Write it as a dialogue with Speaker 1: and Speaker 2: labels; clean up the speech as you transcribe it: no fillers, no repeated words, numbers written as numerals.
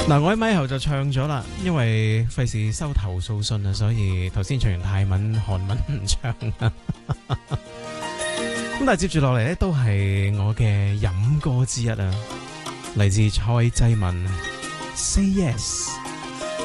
Speaker 1: 嗱，我喺咪後就唱咗啦，因為費事收投訴信啊，所以頭先唱完泰文、韓文唔唱啊。咁但係接住落嚟咧，都係我嘅飲歌之一啊，嚟自蔡濟文 Say Yes。